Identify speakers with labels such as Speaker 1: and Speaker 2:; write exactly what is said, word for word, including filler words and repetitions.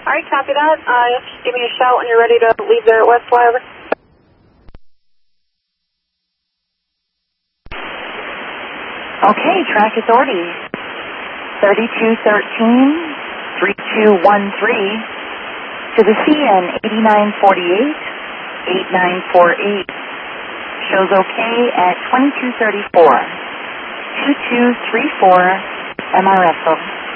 Speaker 1: right, copy that. Uh, just give me a shout when you're ready to leave there at West Flyover.
Speaker 2: Okay, track authority. thirty-two thirteen, three two one three to the C N eighty-nine forty-eight, eighty-nine forty-eight. Shows okay at twenty-two thirty-four. two two three four M R S O.